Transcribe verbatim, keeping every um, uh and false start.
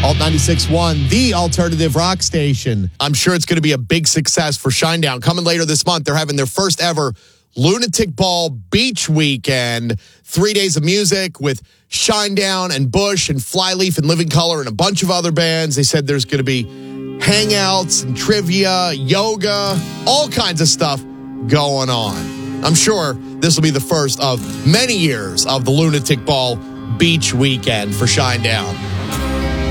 Alt ninety-six point one, the alternative rock station. I'm sure it's going to be a big success for Shinedown. Coming later this month, they're having their first ever Lunatic Ball Beach Weekend. Three days of music with Shinedown and Bush and Flyleaf and Living Color and a bunch of other bands. They said there's going to be hangouts and trivia, yoga, all kinds of stuff going on. I'm sure this will be the first of many years of the Lunatic Ball Beach Weekend for Shinedown.